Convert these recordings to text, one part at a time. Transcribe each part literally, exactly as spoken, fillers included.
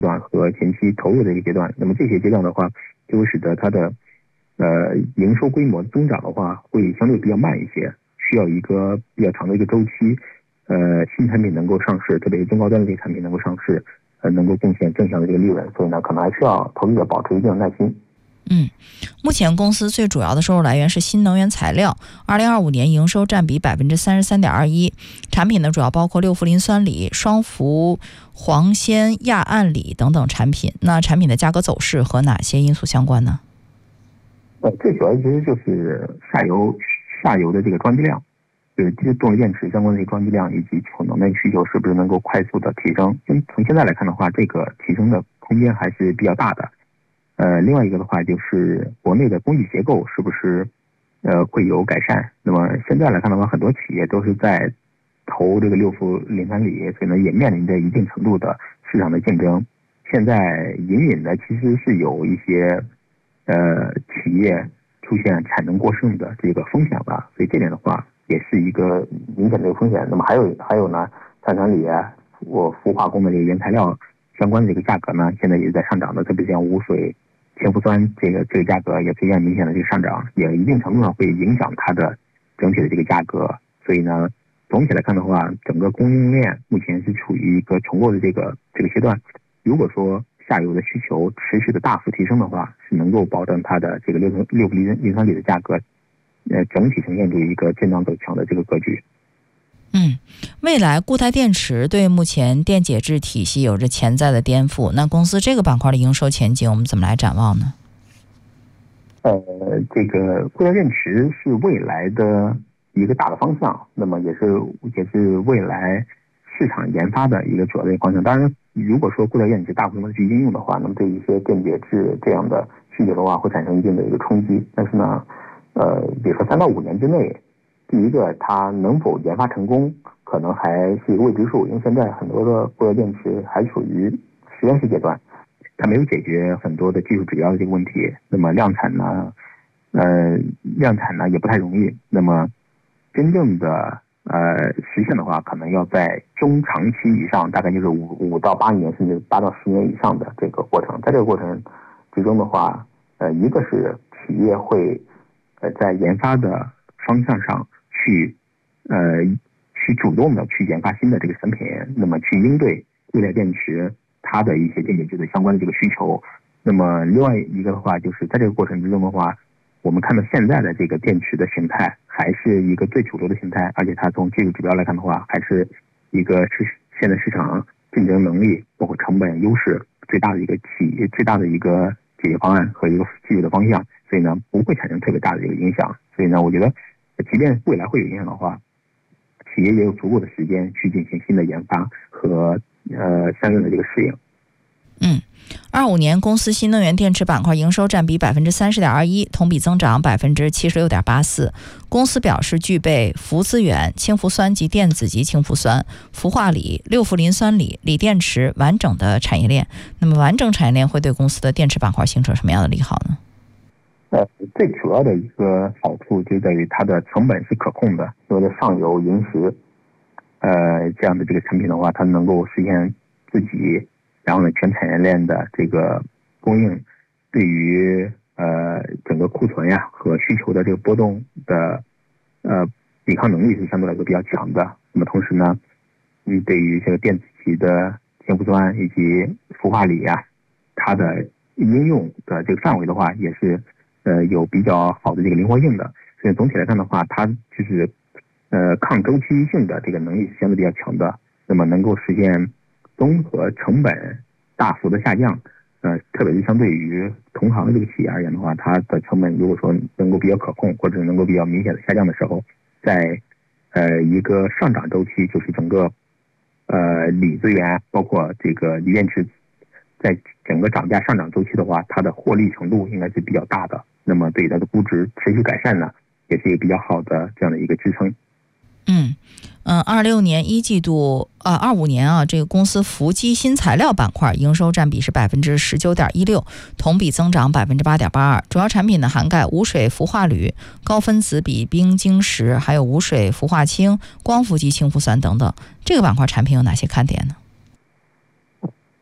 段和前期投入的一个阶段。那么这些阶段的话，就会使得它的呃营收规模增长的话，会相对比较慢一些，需要一个比较长的一个周期。呃，新产品能够上市，特别是中高端的这个产品能够上市，呃，能够贡献正向的这个利润，所以呢，可能还需要投资者保持一定的耐心。 嗯，目前公司最主要的收入来源是新能源材料，二零二五年营收占比百分之三十三点二一，产品呢主要包括六氟磷酸锂、双氟磺酰亚胺锂等等产品。那产品的价格走势和哪些因素相关呢？ 呃，最主要其实就是下游下游的这个装机量，就是这动力电池相关的这个装机量以及储能的需求是不是能够快速的提升？从现在来看的话，这个提升的空间还是比较大的。呃，另外一个的话就是国内的供给结构是不是呃会有改善？那么现在来看的话，很多企业都是在投这个六氟磷酸锂，所以呢也面临着一定程度的市场的竞争。现在隐隐的其实是有一些呃企业出现产能过剩的这个风险了，所以这点的话也是一个明显的一个风险。那么还有还有呢，碳酸锂啊，我氟化工的这个原材料相关的这个价格呢，现在也是在上涨的，特别像无水铅氟酸这个这个价格也出现明显的这个上涨，也一定程度上会影响它的整体的这个价格。所以呢，总体来看的话，整个供应链目前是处于一个重构的这个这个阶段。如果说下游的需求持续的大幅提升的话，是能够保证它的这个六六氟磷酸锂的价格，呃，整体呈现出一个震荡走强的这个格局。 嗯，未来固态电池对目前电解质体系有着潜在的颠覆，那公司这个板块的营收前景我们怎么来展望呢？ 呃，这个固态电池是未来的一个大的方向，那么也是也是未来市场研发的一个主要的一个方向。当然，如果说固态电池大规模的去应用的话，那么对一些电解质这样的需求的话，会产生一定的一个冲击。但是呢，呃，比如说三到五年之内，第一个，它能否研发成功，可能还是一个未知数，因为现在很多的固态电池还处于实验室阶段，它没有解决很多的技术指标的这个问题。那么量产呢，呃，量产呢也不太容易。那么真正的呃实现的话，可能要在中长期以上，大概就是五五到八年，甚至八到十年以上的这个过程。在这个过程之中的话，呃，一个是企业会呃在研发的方向上去呃去主动的去研发新的这个产品，那么去应对固态电池它的一些电解质的相关的这个需求。那么另外一个的话，就是在这个过程之中的话，我们看到现在的这个电池的形态还是一个最主流的形态，而且它从技术指标来看的话，还是一个是现在市场竞争能力包括成本优势最大的一个企业最大的一个解决方案和一个技术的方向，所以呢不会产生特别大的一个影响。所以呢，我觉得即便未来会有影响的话，企业也有足够的时间去进行新的研发和呃相应的这个适应。 嗯，二五年公司新能源电池板块营收占比百分之三十点二一，同比增长百分之七十六点八四。公司表示具备氟资源、氢氟酸及电子级氢氟酸、氟化锂、六氟磷酸锂、锂电池完整的产业链。那么完整产业链会对公司的电池板块形成什么样的利好呢？ 呃，最主要的一个好处就在于它的成本是可控的，因为在上游银石，呃，这样的这个产品的话，它能够实现自己，然后呢，全产业链的这个供应，对于呃整个库存呀和需求的这个波动的呃抵抗能力是相对来说比较强的。那么同时呢，嗯，对于这个电子级的氢氟酸以及氟化锂呀，它的应用的这个范围的话，也是呃有比较好的这个灵活性的。所以总体来看的话，它就是呃抗周期性的这个能力是相对比较强的。那么能够实现综合成本大幅的下降，呃，特别是相对于同行的这个企业而言的话，它的成本如果说能够比较可控，或者能够比较明显的下降的时候，在呃一个上涨周期，就是整个呃锂资源包括这个锂电池，在整个涨价上涨周期的话，它的获利程度应该是比较大的。那么对它的估值持续改善呢，也是一个比较好的这样的一个支撑。 嗯嗯，二六年一季度啊，二五年啊，这个公司氟基新材料板块营收占比是百分之十九点一六，同比增长百分之八点八二。主要产品呢涵盖无水氟化铝、高分子比冰晶石，还有无水氟化氢、光伏级氢氟酸等等。这个板块产品有哪些看点呢？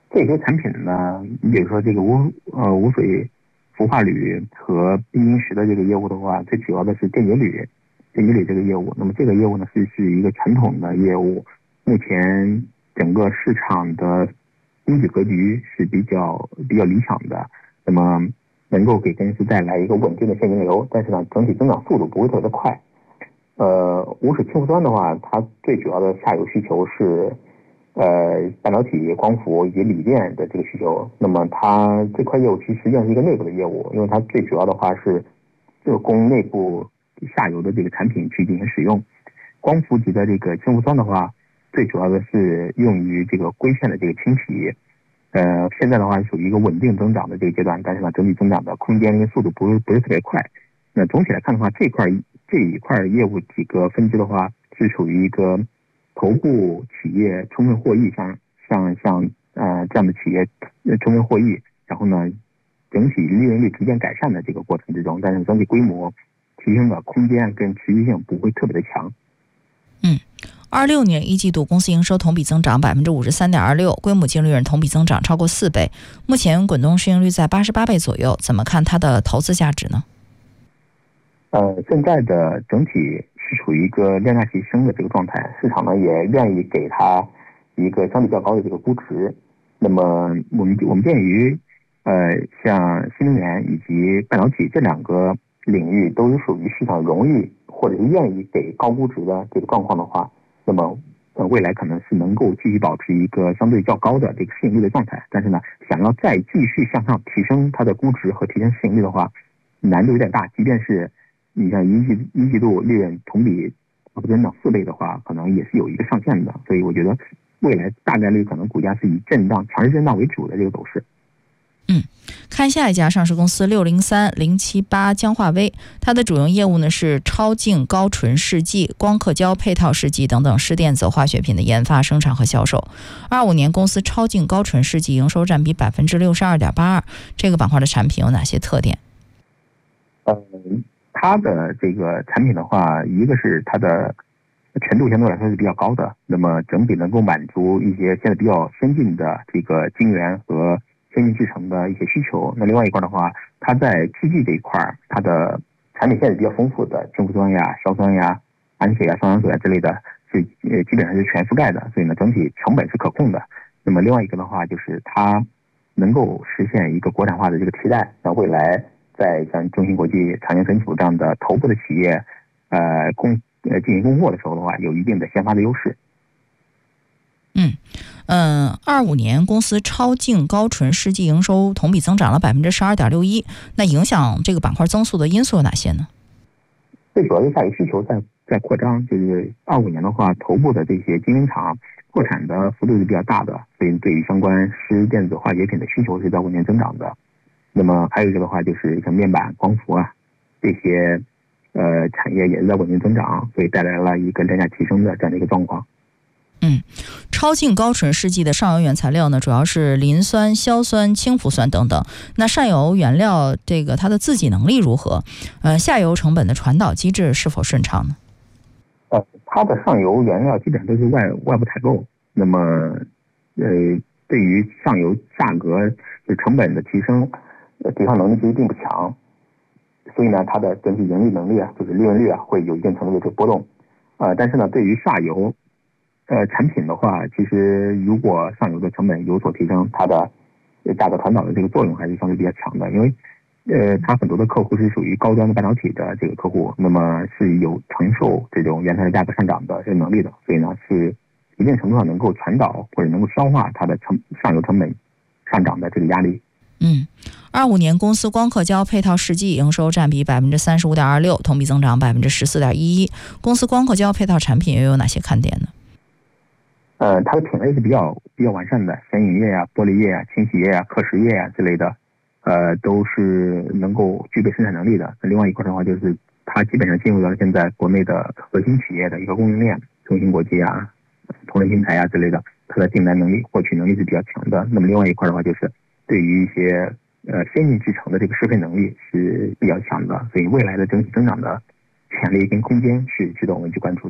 这些产品呢，你比如说这个无呃无水氟化铝和冰晶石的这个业务的话，最主要的是电解铝，电解铝这个业务。那么这个业务呢是是一个传统的业务，目前整个市场的供给格局是比较比较理想的，那么能够给公司带来一个稳定的现金流，但是呢，整体增长速度不会特别的快。呃，无水氢氟酸的话，它最主要的下游需求是呃半导体、光伏以及锂电的这个需求。那么它这块业务其实实际上是一个内部的业务，因为它最主要的话是就供内部下游的这个产品去进行使用。光伏级的这个氢氟酸的话，最主要的是用于这个硅片的这个清洗。呃，现在的话属于一个稳定增长的这个阶段，但是呢，整体增长的空间跟速度不是不是特别快。那总体来看的话，这块这一块业务几个分支的话，是属于一个头部企业充分获益，像像像呃这样的企业充分获益，然后呢，整体利润率逐渐改善的这个过程之中，但是整体规模提升的空间跟持续性不会特别的强。 嗯。二六年一季度公司营收同比增长百分之五十三点二六，规模净利润同比增长超过四倍，目前滚动市盈率在八十八倍左右，怎么看它的投资价值呢？ 呃，现在的整体是处于一个量价齐升的这个状态，市场呢也愿意给它一个相对较高的这个估值。那么我们我们鉴于呃像新能源以及半导体这两个领域都是属于市场容易或者是愿意给高估值的这个状况的话，那么呃未来可能是能够继续保持一个相对较高的这个市盈率的状态。但是呢，想要再继续向上提升它的估值和提升市盈率的话，难度有点大。即便是你像一季一季度利润同比增长四倍的话，可能也是有一个上限的。所以我觉得未来大概率可能股价是以震荡、强势震荡为主的这个走势。 嗯，看下一家上市公司六零三零七八江化微，它的主营业务呢是超净高纯试剂、光刻胶配套试剂等等湿电子化学品的研发、生产和销售。二五年公司超净高纯试剂营收占比百分之六十二点八二，这个板块的产品有哪些特点？ 呃，它的这个产品的话，一个是它的全度相对来说是比较高的，那么整体能够满足一些现在比较先进的这个晶圆和先进制程的一些需求。那另外一块的话，它在制剂这一块，它的产品线是比较丰富的，氢氟酸呀、硝酸呀、氨水呀、双氧水啊之类的，是呃基本上是全覆盖的，所以呢，整体成本是可控的。那么另外一个的话，就是它能够实现一个国产化的这个替代，那未来在像中芯国际、长江存储这样的头部的企业，呃供呃进行供货的时候的话，有一定的先发的优势。 嗯嗯，二五年公司超净高纯试剂营收同比增长了百分之十二点六一，那影响这个板块增速的因素有哪些呢？ 最主要是下游需求在在扩张，就是二五年的话，头部的这些晶圆厂扩产的幅度是比较大的，所以对于相关湿电子化学品的需求是在稳定增长的。那么还有一个的话，就是像面板、光伏啊这些呃产业也是在稳定增长，所以带来了一个量价提升的这样的一个状况。 嗯，超净高纯试剂的上游原材料呢，主要是磷酸、硝酸、氢氟酸等等。那上游原料这个它的自给能力如何？呃，下游成本的传导机制是否顺畅呢？ 呃，它的上游原料基本上都是外外部采购，那么呃，对于上游价格就成本的提升，呃，抵抗能力其实并不强，所以呢，它的整体盈利能力啊，就是利润率啊，会有一定程度的这个波动。呃，但是呢，对于下游呃，产品的话，其实如果上游的成本有所提升，它的价格传导的这个作用还是相对比较强的，因为呃，它很多的客户是属于高端的半导体的这个客户，那么是有承受这种原材料价格上涨的这个能力的，所以呢，是一定程度上能够传导或者能够消化它的成上游成本上涨的这个压力。 嗯，二五年公司光刻胶配套试剂营收占比百分之三十五点二六，同比增长百分之十四点一一。公司光刻胶配套产品又有哪些看点呢？ 呃，它的品类是比较比较完善的，显影液啊、玻璃液啊、清洗液啊、刻蚀液啊之类的，呃，都是能够具备生产能力的。那另外一块的话，就是它基本上进入到现在国内的核心企业的一个供应链，中芯国际啊、同仁新材啊之类的，它的订单能力、获取能力是比较强的。那么另外一块的话，就是对于一些呃先进制程的这个适配能力是比较强的，所以未来的整体增长的潜力跟空间是值得我们去关注的。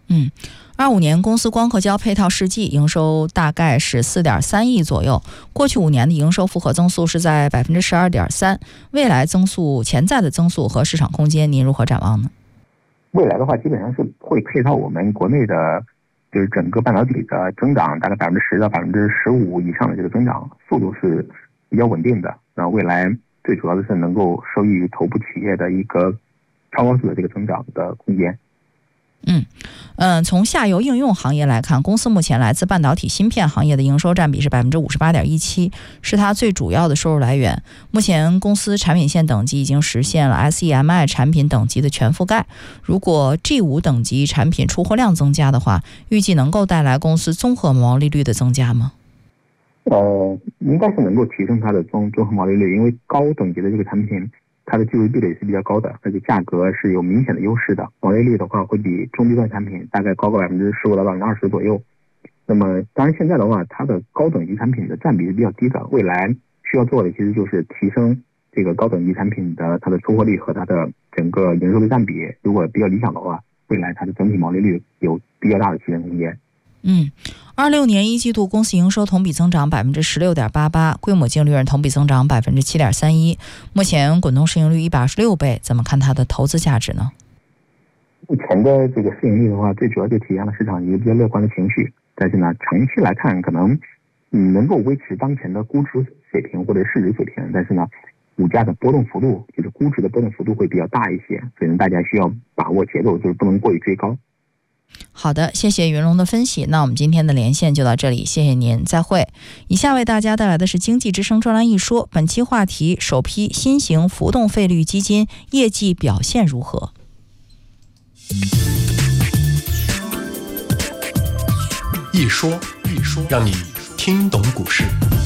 嗯，二五年公司光刻胶配套试剂营收大概是四点三亿左右，过去五年的营收复合增速是在百分之十二点三，未来增速潜在的增速和市场空间，您如何展望呢？ 未来的话，基本上是会配套我们国内的，就是整个半导体的增长，大概百分之十到百分之十五以上的这个增长速度是比较稳定的。那未来最主要的是能够受益于头部企业的一个超高速的这个增长的空间。 嗯嗯，从下游应用行业来看，公司目前来自半导体芯片行业的营收占比是百分之五十八点一七，是它最主要的收入来源。目前公司产品线等级已经实现了 S E M I 产品等级的全覆盖。如果 G 五 等级产品出货量增加的话，预计能够带来公司综合毛利率的增加吗？ 呃，应该是能够提升它的综综合毛利率，因为高等级的这个产品，它的技术壁垒是比较高的，而且价格是有明显的优势的。毛利率的话，会比中低端产品大概高个百分之十五到百分之二十左右。那么，当然现在的话，它的高等级产品的占比是比较低的。未来需要做的其实就是提升这个高等级产品的它的出货率和它的整个营收的占比。如果比较理想的话，未来它的整体毛利率有比较大的提升空间。 嗯，二六年一季度公司营收同比增长百分之十六点八八，规模净利润同比增长百分之七点三一，目前滚动市盈率一百二十六倍，怎么看它的投资价值呢？ 目前的这个市盈率的话，最主要就体现了市场一个比较乐观的情绪，但是呢，长期来看可能嗯能够维持当前的估值水平或者市值水平，但是呢，股价的波动幅度就是估值的波动幅度会比较大一些，所以大家需要把握节奏，就是不能过于追高。 好的，谢谢云龙的分析。那我们今天的连线就到这里，谢谢您，再会。以下为大家带来的是经济之声专栏一说，本期话题：首批新型浮动费率基金业绩表现如何？ 一说一说，让你听懂股市。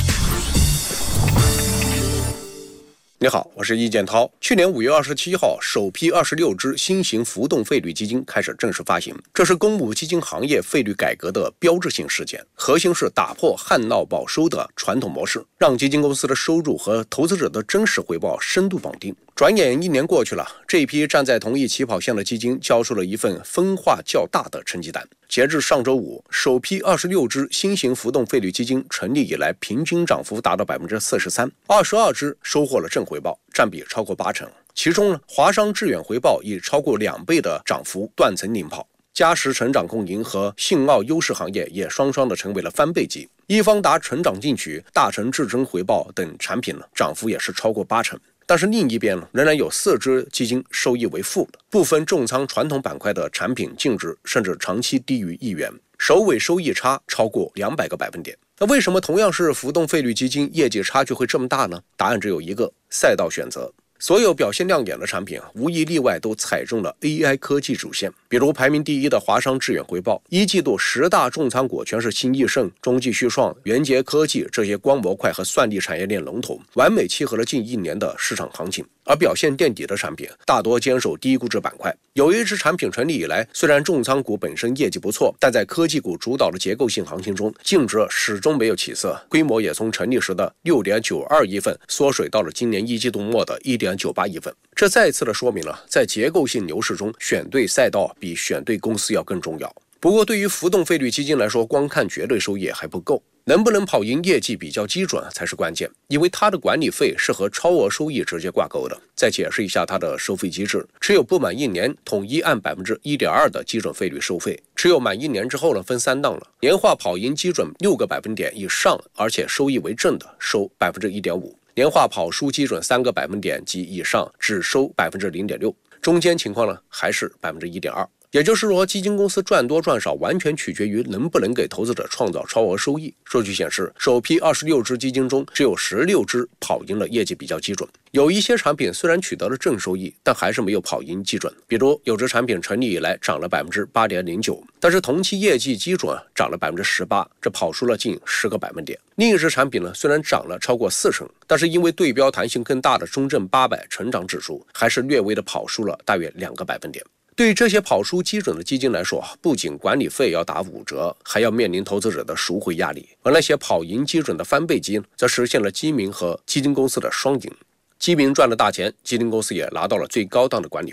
你好，我是易建涛。去年五月二十七号，首批二十六只新型浮动费率基金开始正式发行，这是公募基金行业费率改革的标志性事件，核心是打破旱涝保收的传统模式，让基金公司的收入和投资者的真实回报深度绑定。转眼一年过去了，这一批站在同一起跑线的基金交出了一份分化较大的成绩单。截至上周五，首批二十六只新型浮动费率基金成立以来，平均涨幅达到百分之四十三，二十二只收获了正回报，占比超过八成。其中呢，华商致远回报以超过两倍的涨幅断层领跑，嘉实成长共赢和信奥优势行业也双双的成为了翻倍机。易方达成长进取、大成至臻回报等产品呢，涨幅也是超过八成。但是另一边呢，仍然有四只基金收益为负的，部分重仓传统板块的产品净值甚至长期低于一元，首尾收益差超过两百个百分点。那为什么同样是浮动费率基金，业绩差距会这么大呢？答案只有一个：赛道选择。所有表现亮眼的产品啊，无一例外都踩中了 A I 科技主线。比如排名第一的华商致远回报，一季度十大重仓股全是新易盛、中继旭创、元捷科技这些光模块和算力产业链龙头，完美契合了近一年的市场行情。而表现垫底的产品大多坚守低估值板块。有一只产品成立以来，虽然重仓股本身业绩不错，但在科技股主导的结构性行情中，净值始终没有起色，规模也从成立时的 六点九二亿份缩水到了今年一季度末的 一点九八亿份。这再次的说明了，在结构性牛市中，选对赛道比选对公司要更重要。不过对于浮动费率基金来说，光看绝对收益还不够，能不能跑赢业绩比较基准才是关键，因为它的管理费是和超额收益直接挂钩的。再解释一下它的收费机制，持有不满一年统一按 百分之一点二 的基准费率收费，持有满一年之后呢，分三档了，年化跑赢基准六个百分点以上而且收益为正的收 百分之一点五， 年化跑输基准三个百分点及以上只收 百分之零点六， 中间情况呢还是 百分之一点二。也就是说，基金公司赚多赚少完全取决于能不能给投资者创造超额收益。数据显示，首批二十六只基金中，只有十六只跑赢了业绩比较基准。有一些产品虽然取得了正收益，但还是没有跑赢基准。比如，有只产品成立以来涨了 百分之八点零九， 但是同期业绩基准涨了 百分之十八， 这跑输了近十个百分点。另一只产品呢，虽然涨了超过四成，但是因为对标弹性更大的中证八百成长指数，还是略微的跑输了大约两个百分点。对于这些跑输基准的基金来说，不仅管理费要打五折，还要面临投资者的赎回压力。而那些跑赢基准的翻倍基，则实现了基民和基金公司的双赢。基民赚了大钱，基金公司也拿到了最高档的管理费。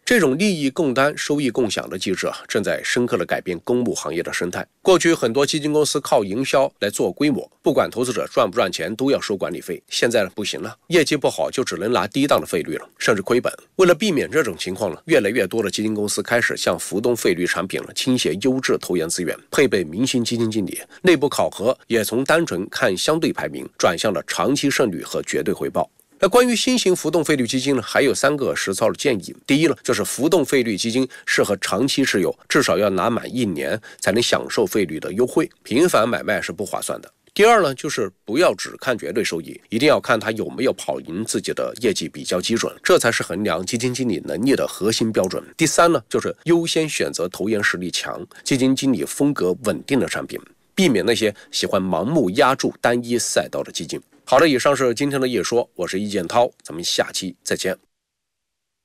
这种利益共担、收益共享的机制啊，正在深刻地改变公募行业的生态。过去很多基金公司靠营销来做规模，不管投资者赚不赚钱都要收管理费。现在呢不行了，业绩不好就只能拿低档的费率了，甚至亏本。为了避免这种情况呢，越来越多的基金公司开始向浮动费率产品了倾斜优质投研资源，配备明星基金经理。内部考核也从单纯看相对排名，转向了长期胜率和绝对回报。那关于新型浮动费率基金呢，还有三个实操的建议。第一呢，就是浮动费率基金适合长期持有，至少要拿满一年才能享受费率的优惠，频繁买卖是不划算的。第二呢，就是不要只看绝对收益，一定要看它有没有跑赢自己的业绩比较基准，这才是衡量基金经理能力的核心标准。第三呢，就是优先选择投研实力强、基金经理风格稳定的产品，避免那些喜欢盲目压住单一赛道的基金。好的，以上是今天的夜说，我是易建涛，咱们下期再见。